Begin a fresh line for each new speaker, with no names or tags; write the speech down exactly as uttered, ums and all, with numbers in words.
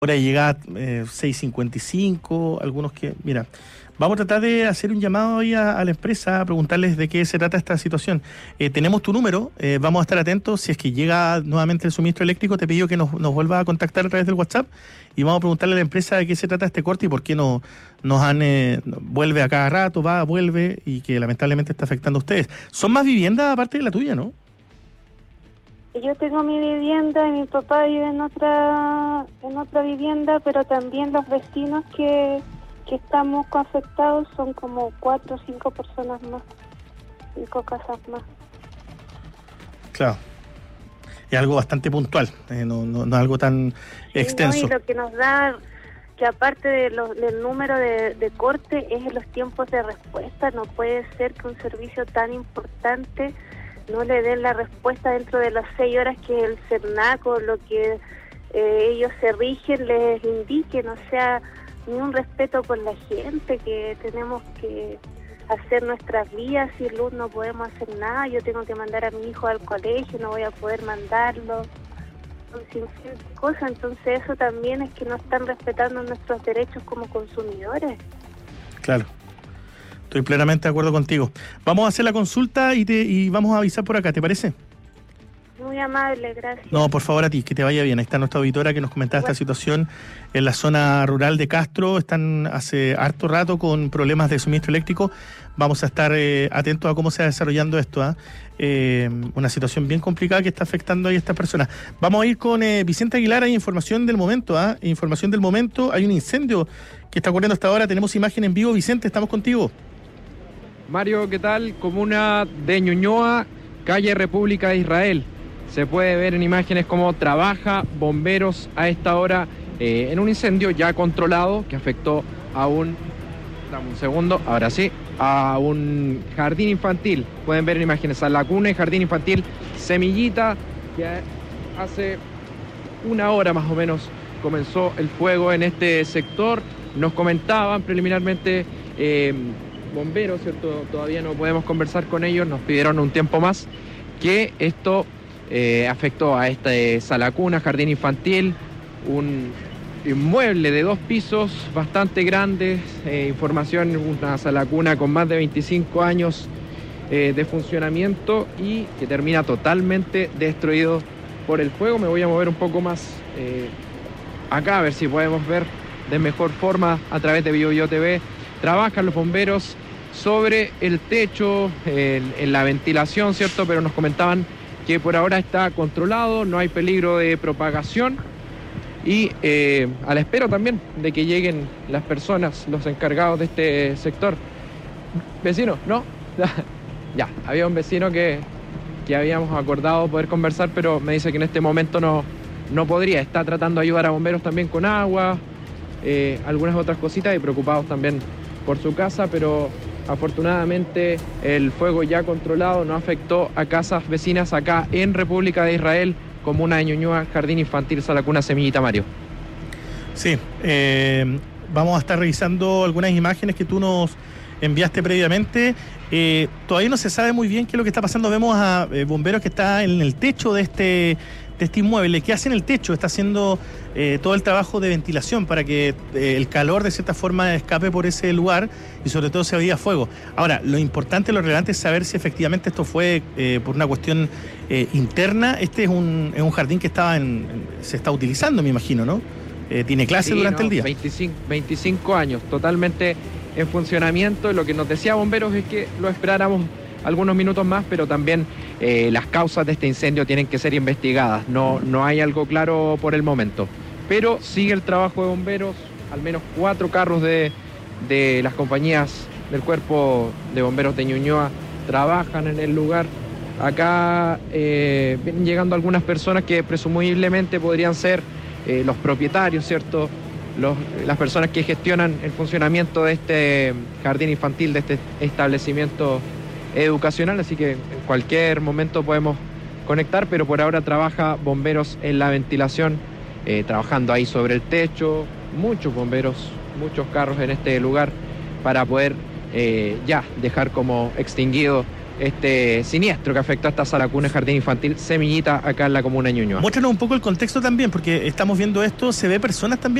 Hora de llegada eh, seis cincuenta y cinco, algunos que... Mira, vamos a tratar de hacer un llamado hoy a, a la empresa, a preguntarles de qué se trata esta situación. Eh, tenemos tu número, eh, vamos a estar atentos. Si es que llega nuevamente el suministro eléctrico, te pido que nos, nos vuelva a contactar a través del WhatsApp y vamos a preguntarle a la empresa de qué se trata este corte y por qué no nos han eh, vuelve a cada rato, va, vuelve y que lamentablemente está afectando a ustedes. ¿Son más viviendas aparte de la tuya, no?
Yo tengo mi vivienda y mi papá vive en otra en otra vivienda, pero también los vecinos que, que estamos afectados son como cuatro o cinco personas más, cinco casas más.
Claro. Es algo bastante puntual, eh, no, no, no algo tan
Sí,
extenso.
no, y lo que nos da, que aparte de lo, del número de, de corte, es los tiempos de respuesta. No puede ser que un servicio tan importante no le den la respuesta dentro de las seis horas que el CERNAC o lo que eh, ellos se rigen les indiquen. O sea, ni un respeto con la gente, que tenemos que hacer nuestras vías. Sin luz no podemos hacer nada. Yo tengo que mandar a mi hijo al colegio, no voy a poder mandarlo, un sinfín de cosas. Entonces eso también es que no están respetando nuestros derechos como consumidores.
Claro. Estoy plenamente de acuerdo contigo. Vamos a hacer la consulta y, te, y vamos a avisar por acá, ¿te parece?
Muy amable, gracias.
No, por favor a ti, que te vaya bien. Ahí está nuestra auditora que nos comentaba bueno. esta situación en la zona rural de Castro. Están hace harto rato con problemas de suministro eléctrico. Vamos a estar eh, atentos a cómo se va desarrollando esto. ¿eh? Eh, una situación bien complicada que está afectando ahí a estas personas. Vamos a ir con eh, Vicente Aguilar. Hay información del momento. ¿eh? Información del momento. Hay un incendio que está ocurriendo hasta ahora. Tenemos imagen en vivo. Vicente, estamos contigo.
Mario, ¿qué tal? Comuna de Ñuñoa, calle República de Israel. Se puede ver en imágenes cómo trabaja bomberos a esta hora eh, en un incendio ya controlado que afectó a un, dame un segundo, ahora sí, a un jardín infantil. Pueden ver en imágenes a la cuna y jardín infantil Semillita, que hace una hora más o menos comenzó el fuego en este sector. Nos comentaban preliminarmente eh, bomberos, ¿cierto? Todavía no podemos conversar con ellos, nos pidieron un tiempo más, que esto eh, afectó a esta sala cuna, jardín infantil, un inmueble de dos pisos bastante grande, eh, información, una sala cuna con más de veinticinco años eh, de funcionamiento y que termina totalmente destruido por el fuego. Me voy a mover un poco más eh, acá, a ver si podemos ver de mejor forma a través de Bio Bio T V. Trabajan los bomberos sobre el techo, en, en la ventilación, ¿cierto? Pero nos comentaban que por ahora está controlado, no hay peligro de propagación y eh, a la espera también de que lleguen las personas, los encargados de este sector. ¿Vecino? ¿No? Ya, había un vecino que, que habíamos acordado poder conversar, pero me dice que en este momento no, no podría. Está tratando de ayudar a bomberos también con agua, eh, algunas otras cositas y preocupados también por su casa, pero afortunadamente el fuego ya controlado no afectó a casas vecinas acá en República de Israel, comuna de Ñuñoa, jardín infantil, sala cuna Semillita. Mario.
Sí, eh, vamos a estar revisando algunas imágenes que tú nos enviaste previamente. Eh, todavía no se sabe muy bien qué es lo que está pasando. Vemos a eh, bomberos que están en el techo de este de este inmueble. ¿Qué hace en el techo? Está haciendo eh, todo el trabajo de ventilación para que eh, el calor de cierta forma escape por ese lugar y sobre todo se veía fuego. Ahora, lo importante, lo relevante es saber si efectivamente esto fue eh, por una cuestión eh, interna. Este es un, es un jardín que estaba en, se está utilizando, me imagino, ¿no? Eh, ¿Tiene clase sí, durante
no,
el día?
veinticinco, veinticinco años, totalmente en funcionamiento. Lo que nos decía bomberos es que lo esperáramos algunos minutos más, pero también eh, las causas de este incendio tienen que ser investigadas. No, no hay algo claro por el momento, pero sigue el trabajo de bomberos. Al menos cuatro carros de, de las compañías del Cuerpo de Bomberos de Ñuñoa trabajan en el lugar. Acá eh, vienen llegando algunas personas que presumiblemente podrían ser eh, los propietarios, ¿cierto? Los, las personas que gestionan el funcionamiento de este jardín infantil, de este establecimiento educacional, así que en cualquier momento podemos conectar, pero por ahora trabaja bomberos en la ventilación, eh, trabajando ahí sobre el techo, muchos bomberos, muchos carros en este lugar para poder eh, ya dejar como extinguido este siniestro que afectó a esta sala cuna jardín infantil Semillita acá en la comuna de Ñuñoa.
Muéstranos un poco el contexto también, porque estamos viendo esto, se ve personas también